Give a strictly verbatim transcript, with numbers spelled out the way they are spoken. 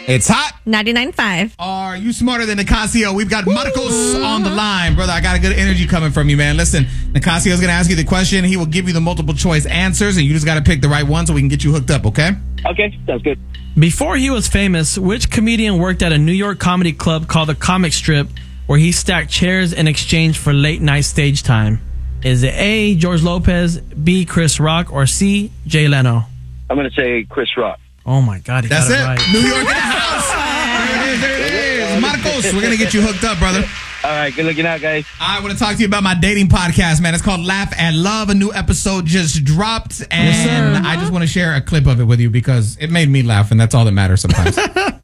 It's hot. ninety-nine point five. Are you smarter than Nicasio? We've got Marcos on the line. Brother, I got a good energy coming from you, man. Listen, Nicasio's going to ask you the question. He will give you the multiple choice answers, and you just got to pick the right one so we can get you hooked up, okay? Okay, sounds good. Before he was famous, which comedian worked at a New York comedy club called the Comic Strip where he stacked chairs in exchange for late night stage time? Is it A, George Lopez, B, Chris Rock, or C, Jay Leno? I'm going to say Chris Rock. Oh, my God. He That's got it. it right. New York in the house. There it is. There it is. Marcos, we're going to get you hooked up, brother. All right, good looking out, guys. I want to talk to you about my dating podcast, man. It's called Laugh and Love. A new episode just dropped, and Yes, sir. I just want to share a clip of it with you because it made me laugh, and that's all that matters sometimes.